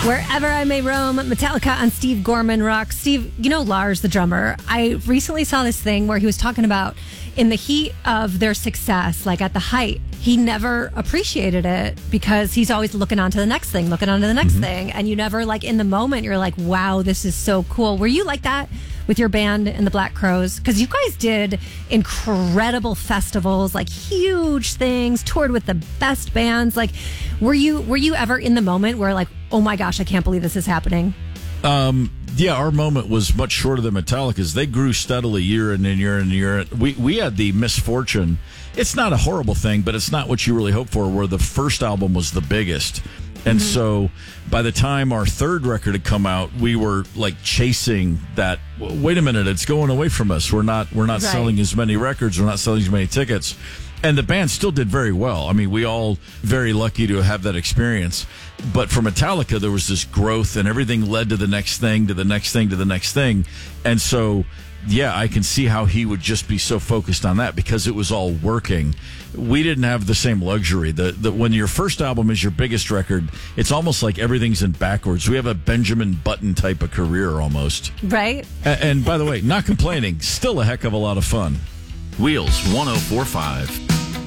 Wherever I May Roam, Metallica on Steve Gorman Rock. Steve, you know Lars, the drummer. I recently saw this thing where he was talking about in the heat of their success, like at the height, he never appreciated it because he's always looking on to the next thing, thing. And you never, like, in the moment, you're like, wow, this is so cool. Were you like that with your band and the Black Crowes? Because you guys did incredible festivals, like huge things, toured with the best bands. Like, were you ever in the moment where, like, oh my gosh, I can't believe this is happening? Yeah, our moment was much shorter than Metallica's. They grew steadily year in and year in and year. We had the misfortune. It's not a horrible thing, but it's not what you really hope for, where the first album was the biggest. And so by the time our third record had come out, we were like chasing that. Wait a minute, it's going away from us. We're not selling as many records. We're not selling as many tickets. And the band still did very well. I mean, we all very lucky to have that experience. But for Metallica, there was this growth and everything led to the next thing, to the next thing, to the next thing. And so, yeah, I can see how he would just be so focused on that because it was all working. We didn't have the same luxury. When your first album is your biggest record, it's almost like everything's in backwards. We have a Benjamin Button type of career almost. Right. And by the way, not complaining, still a heck of a lot of fun. Wheels 104.5.